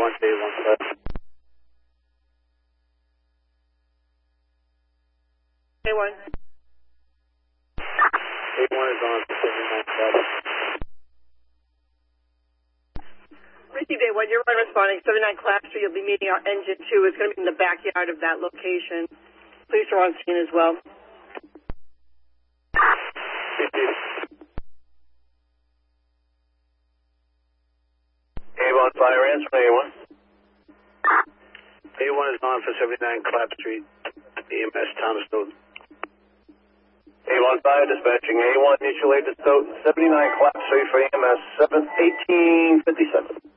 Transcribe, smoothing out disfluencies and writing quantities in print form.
A1 to A1 class. A1. A1 is on for 79 class. Received A1, you're on responding. 79 Class Street, you'll be meeting our engine 2. It's going to be in the backyard of that location. Police are on scene as well. A1 fire answer, A1. A1 is on for 79 Clap Street, EMS Thomas Newton. A1 fire dispatching, A1 mutual aid to Stoughton, 79 Clap Street for EMS 1857.